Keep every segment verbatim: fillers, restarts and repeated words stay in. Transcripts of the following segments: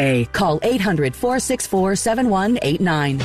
A. Call eight hundred, four six four, seven one eight nine.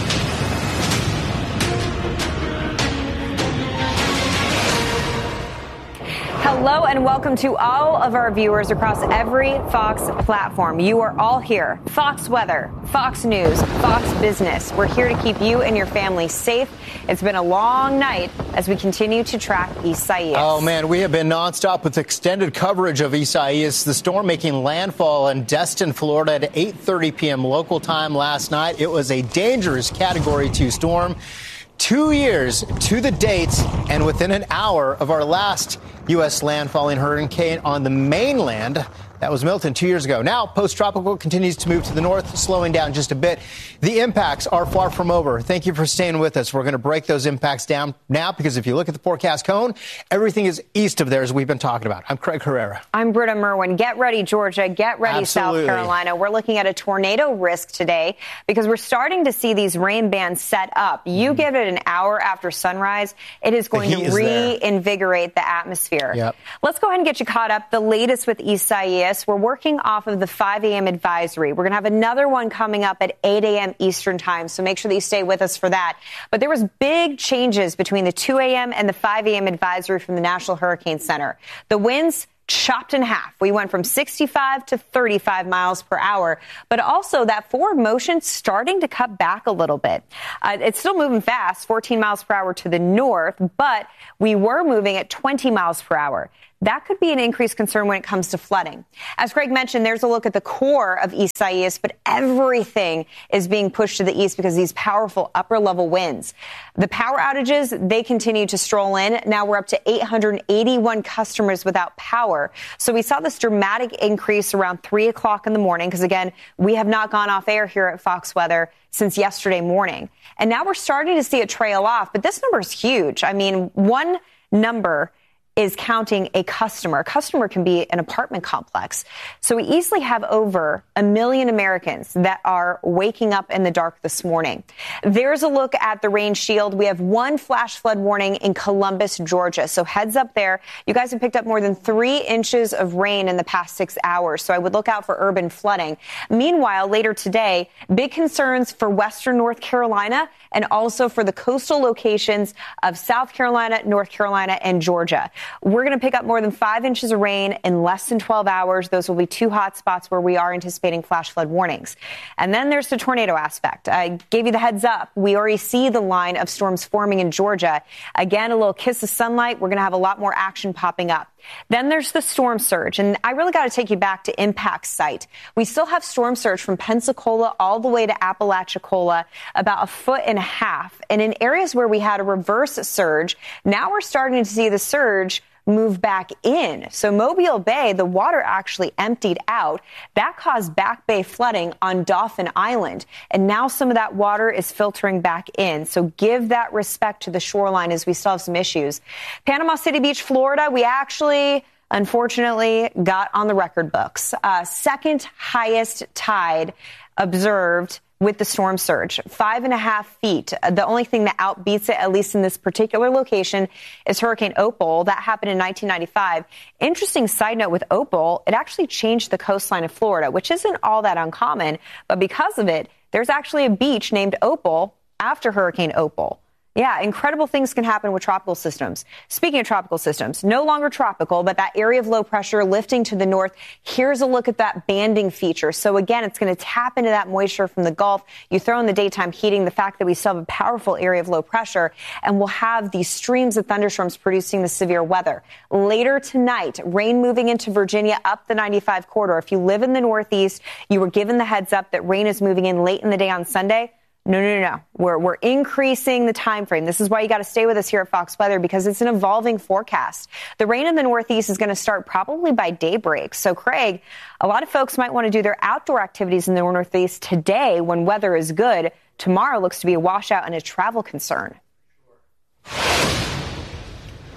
Hello and welcome to all of our viewers across every Fox platform. You are all here. Fox Weather, Fox News, Fox Business. We're here to keep you and your family safe. It's been a long night as we continue to track Isaias. Oh, man, we have been nonstop with extended coverage of Isaias, the storm making landfall in Destin, Florida at eight thirty p.m. local time last night. It was a dangerous Category two storm. Two years to the date and within an hour of our last U S landfalling hurricane on the mainland. That was Milton two years ago. Now, post-tropical continues to move to the north, slowing down just a bit. The impacts are far from over. Thank you for staying with us. We're going to break those impacts down now because if you look at the forecast cone, everything is east of there, as we've been talking about. I'm Craig Herrera. I'm Britta Merwin. Get ready, Georgia. Get ready, Absolutely. South Carolina. We're looking at a tornado risk today because we're starting to see these rain bands set up. You mm. give it an hour after sunrise, it is going to reinvigorate the atmosphere. Yep. Let's go ahead and get you caught up. The latest with Isaias. We're working off of the five a.m. advisory. We're going to have another one coming up at eight a.m. Eastern time, so make sure that you stay with us for that. But there was big changes between the two a.m. and the five a.m. advisory from the National Hurricane Center. The winds chopped in half. We went from sixty-five to thirty-five miles per hour, but also that forward motion starting to cut back a little bit. Uh, it's still moving fast, fourteen miles per hour to the north, but we were moving at twenty miles per hour. That could be an increased concern when it comes to flooding. As Greg mentioned, there's a look at the core of Isaias, but everything is being pushed to the east because of these powerful upper-level winds. The power outages, they continue to stroll in. Now we're up to eight hundred eighty-one customers without power. So we saw this dramatic increase around three o'clock in the morning because, again, we have not gone off air here at Fox Weather since yesterday morning. And now we're starting to see it trail off, but this number is huge. I mean, one number is counting a customer. A customer can be an apartment complex. So we easily have over a million Americans that are waking up in the dark this morning. There's a look at the rain shield. We have one flash flood warning in Columbus, Georgia. So heads up there. You guys have picked up more than three inches of rain in the past six hours. So I would look out for urban flooding. Meanwhile, later today, big concerns for western North Carolina and also for the coastal locations of South Carolina, North Carolina, and Georgia. We're going to pick up more than five inches of rain in less than twelve hours. Those will be two hot spots where we are anticipating flash flood warnings. And then there's the tornado aspect. I gave you the heads up. We already see the line of storms forming in Georgia. Again, a little kiss of sunlight. We're going to have a lot more action popping up. Then there's the storm surge. And I really got to take you back to impact site. We still have storm surge from Pensacola all the way to Apalachicola, about a foot and a half. And in areas where we had a reverse surge, now we're starting to see the surge move back in. So Mobile Bay, the water actually emptied out. That caused Back Bay flooding on Dauphin Island. And now some of that water is filtering back in. So give that respect to the shoreline as we still have some issues. Panama City Beach, Florida, we actually, unfortunately, got on the record books. Uh, second highest tide observed with the storm surge, five and a half feet. The only thing that outbeats it, at least in this particular location, is Hurricane Opal. That happened in nineteen ninety-five. Interesting side note with Opal, it actually changed the coastline of Florida, which isn't all that uncommon. But because of it, there's actually a beach named Opal after Hurricane Opal. Yeah, incredible things can happen with tropical systems. Speaking of tropical systems, no longer tropical, but that area of low pressure lifting to the north. Here's a look at that banding feature. So again, it's going to tap into that moisture from the Gulf. You throw in the daytime heating, the fact that we still have a powerful area of low pressure, and we'll have these streams of thunderstorms producing the severe weather. Later tonight, rain moving into Virginia up the ninety-five corridor. If you live in the Northeast, you were given the heads up that rain is moving in late in the day on Sunday. No, no, no, no. We're, we're increasing the time frame. This is why you got to stay with us here at Fox Weather, because it's an evolving forecast. The rain in the Northeast is going to start probably by daybreak. So, Craig, a lot of folks might want to do their outdoor activities in the Northeast today when weather is good. Tomorrow looks to be a washout and a travel concern.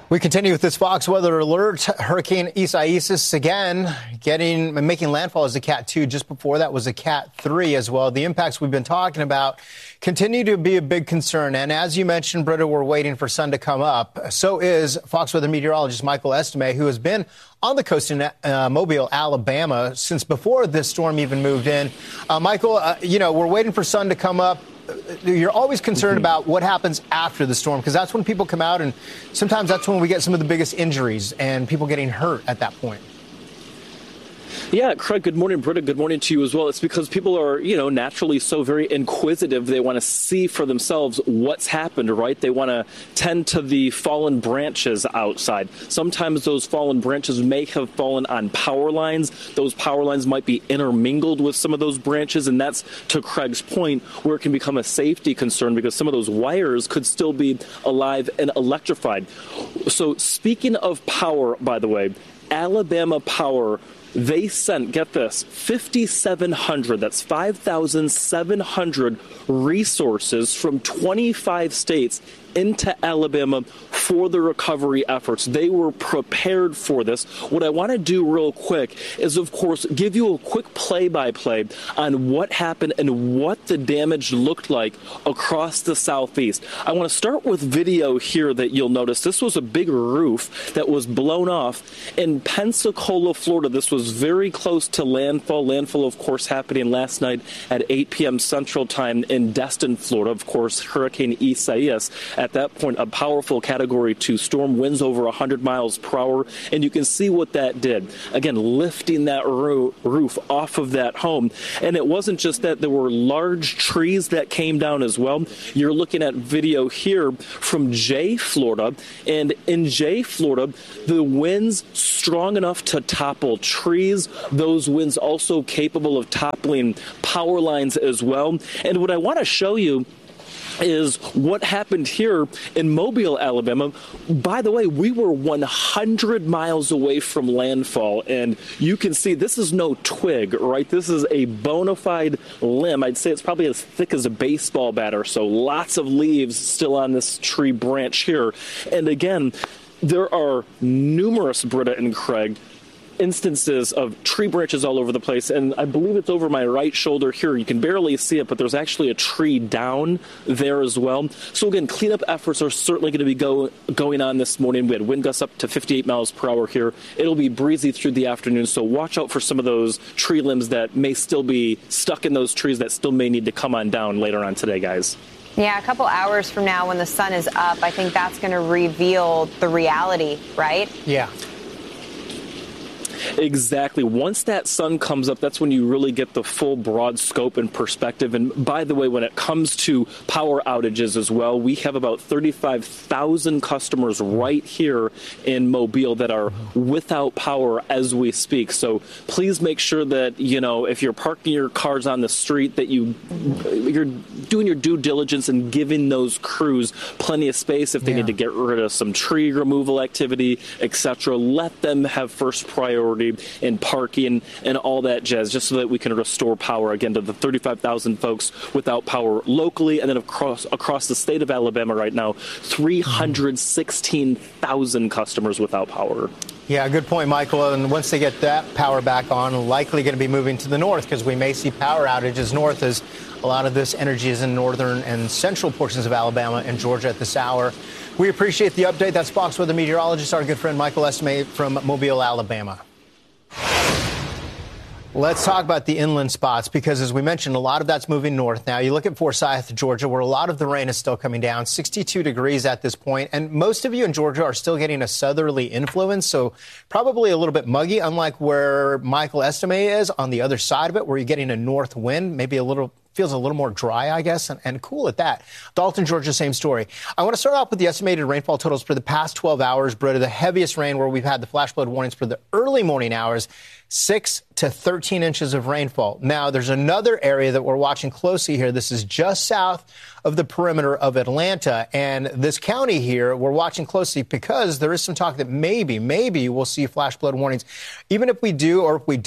We continue with this Fox Weather Alert. Hurricane Isaias again getting making landfall as a Cat two. Just before that was a Cat three as well. The impacts we've been talking about continue to be a big concern. And as you mentioned, Britta, we're waiting for sun to come up. So is Fox Weather meteorologist Michael Estime, who has been on the coast in uh, Mobile, Alabama, since before this storm even moved in. Uh, Michael, uh, you know, we're waiting for sun to come up. You're always concerned mm-hmm. about what happens after the storm, because that's when people come out, and sometimes that's when we get some of the biggest injuries and people getting hurt at that point. Yeah, Craig, good morning. Britta, good morning to you as well. It's because people are, you know, naturally so very inquisitive. They want to see for themselves what's happened, right? They want to tend to the fallen branches outside. Sometimes those fallen branches may have fallen on power lines. Those power lines might be intermingled with some of those branches, and that's, to Craig's point, where it can become a safety concern because some of those wires could still be alive and electrified. So speaking of power, by the way, Alabama Power, they sent, get this, fifty-seven hundred, that's five thousand seven hundred resources from twenty-five states into Alabama for the recovery efforts. They were prepared for this. What I want to do real quick is, of course, give you a quick play-by-play on what happened and what the damage looked like across the southeast. I want to start with video here that you'll notice. This was a big roof that was blown off in Pensacola, Florida. This was very close to landfall. Landfall, of course, happening last night at eight p.m. Central Time in Destin, Florida. Of course, Hurricane Isaias, at that point, a powerful Category two storm, winds over one hundred miles per hour, and you can see what that did. Again, lifting that roo- roof off of that home. And it wasn't just that, there were large trees that came down as well. You're looking at video here from Jay, Florida, and in Jay, Florida, the winds strong enough to topple trees. Those winds also capable of toppling power lines as well. And what I want to show you is what happened here in Mobile, Alabama. By the way, we were one hundred miles away from landfall, and you can see this is no twig, right? This is a bona fide limb. I'd say it's probably as thick as a baseball bat or so. Lots of leaves still on this tree branch here. And again, there are numerous, Britta and Craig, instances of tree branches all over the place, and I believe it's over my right shoulder here. You can barely see it, but there's actually a tree down there as well. So again, cleanup efforts are certainly going to be go, going on this morning. We had wind gusts up to fifty-eight miles per hour here. It'll be breezy through the afternoon, so watch out for some of those tree limbs that may still be stuck in those trees that still may need to come on down later on today, guys. Yeah, a couple hours from now when the sun is up, I think that's going to reveal the reality, right? Yeah. Exactly. Once that sun comes up, that's when you really get the full broad scope and perspective. And by the way, when it comes to power outages as well, we have about thirty-five thousand customers right here in Mobile that are without power as we speak. So please make sure that, you know, if you're parking your cars on the street, that you, you're doing your due diligence and giving those crews plenty of space if they yeah. need to get rid of some tree removal activity, et cetera. Let them have first priority in parking and all that jazz, just so that we can restore power again to the thirty-five thousand folks without power locally, and then across across the state of Alabama right now, three hundred sixteen thousand customers without power. Yeah, good point, Michael. And once they get that power back on, likely going to be moving to the north, because we may see power outages north, as a lot of this energy is in northern and central portions of Alabama and Georgia at this hour. We appreciate the update. That's Fox Weather meteorologist, our good friend Michael Estime from Mobile, Alabama. Let's talk about the inland spots, because as we mentioned, a lot of that's moving north now. You look at Forsyth, Georgia, where a lot of the rain is still coming down, sixty-two degrees at this point. And most of you in Georgia are still getting a southerly influence, so probably a little bit muggy, unlike where Michael Estime is on the other side of it, where you're getting a north wind, maybe a little feels a little more dry, I guess, and, and cool at that. Dalton, Georgia, same story. I want to start off with the estimated rainfall totals for the past twelve hours. Britta, the heaviest rain where we've had the flash flood warnings for the early morning hours, six to thirteen inches of rainfall. Now, there's another area that we're watching closely here. This is just south of the perimeter of Atlanta. And this county here, we're watching closely because there is some talk that maybe, maybe we'll see flash flood warnings. Even if we do or if we don't,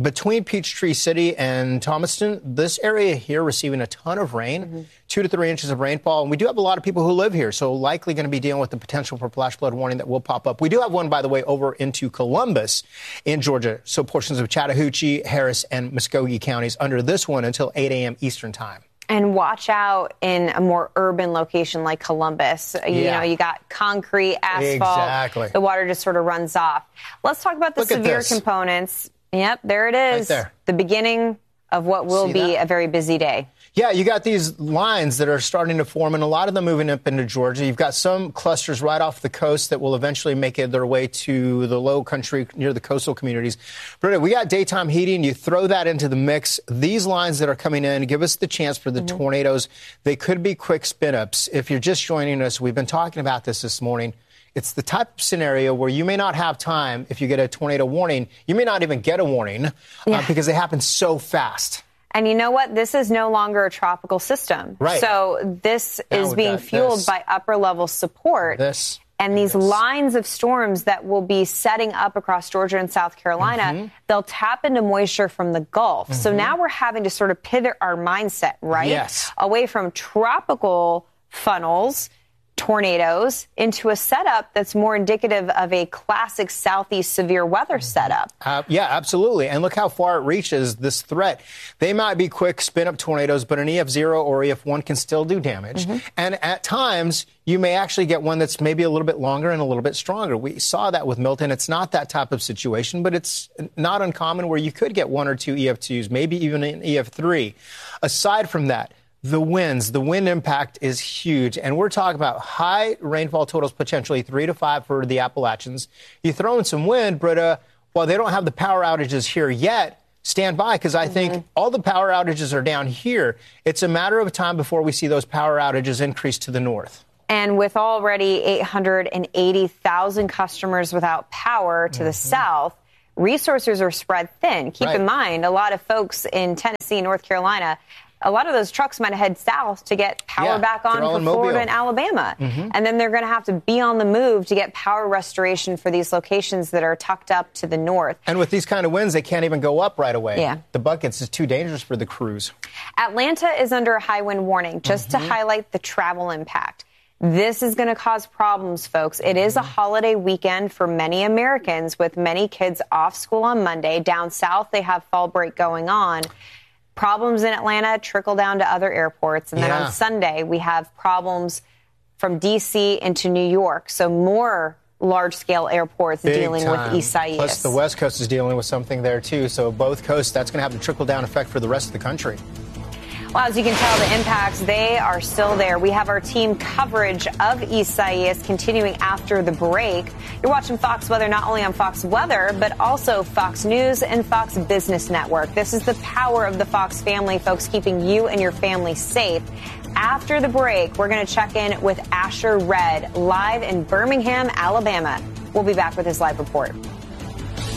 between Peachtree City and Thomaston, this area here receiving a ton of rain, mm-hmm. two to three inches of rainfall. And we do have a lot of people who live here, so likely going to be dealing with the potential for flash flood warning that will pop up. We do have one, by the way, over into Columbus in Georgia. So portions of Chattahoochee, Harris, and Muskogee counties under this one until eight a.m. Eastern time. And watch out in a more urban location like Columbus. You yeah. know, you got concrete, asphalt. Exactly. The water just sort of runs off. Let's talk about the Look severe components. Yep, there it is. Right there. The beginning of what will See be that? a very busy day. Yeah, you got these lines that are starting to form, and a lot of them moving up into Georgia. You've got some clusters right off the coast that will eventually make it their way to the low country near the coastal communities. Britta, we got daytime heating. You throw that into the mix. These lines that are coming in give us the chance for the mm-hmm. tornadoes. They could be quick spin-ups. If you're just joining us, we've been talking about this this morning. It's the type of scenario where you may not have time if you get a tornado warning. You may not even get a warning yeah. uh, because they happen so fast. And you know what? This is no longer a tropical system. Right. So this now is being fueled this. by upper-level support. This. And these this. lines of storms that will be setting up across Georgia and South Carolina, mm-hmm. they'll tap into moisture from the Gulf. Mm-hmm. So now we're having to sort of pivot our mindset, right? Yes. Away from tropical funnels, tornadoes, into a setup that's more indicative of a classic southeast severe weather setup. Uh, yeah, absolutely. And look how far it reaches, this threat. They might be quick spin-up tornadoes, but an E F zero or E F one can still do damage. Mm-hmm. And at times, you may actually get one that's maybe a little bit longer and a little bit stronger. We saw that with Milton. It's not that type of situation, but it's not uncommon where you could get one or two E F twos, maybe even an E F three. Aside from that, the winds, the wind impact is huge. And we're talking about high rainfall totals, potentially three to five for the Appalachians. You throw in some wind, Britta, while they don't have the power outages here yet, stand by, because I mm-hmm. think all the power outages are down here. It's a matter of time before we see those power outages increase to the north. And with already eight hundred eighty thousand customers without power to mm-hmm. the south, resources are spread thin. Keep right. in mind, a lot of folks in Tennessee, North Carolina, a lot of those trucks might head south to get power yeah, back on for Florida and Alabama. Mm-hmm. And then they're going to have to be on the move to get power restoration for these locations that are tucked up to the north. And with these kind of winds, they can't even go up right away. Yeah. The buckets is too dangerous for the crews. Atlanta is under a high wind warning, just mm-hmm. to highlight the travel impact. This is going to cause problems, folks. It is a holiday weekend for many Americans, with many kids off school on Monday. Down south, they have fall break going on. Problems in Atlanta trickle down to other airports. And then yeah. on Sunday, we have problems from D C into New York. So more large-scale airports Big dealing time. with Isaias. Plus, the West Coast is dealing with something there, too. So both coasts, that's going to have a trickle-down effect for the rest of the country. Well, as you can tell, the impacts, they are still there. We have our team coverage of Isaias continuing after the break. You're watching Fox Weather not only on Fox Weather, but also Fox News and Fox Business Network. This is the power of the Fox family, folks, keeping you and your family safe. After the break, we're going to check in with Asher Red, live in Birmingham, Alabama. We'll be back with his live report.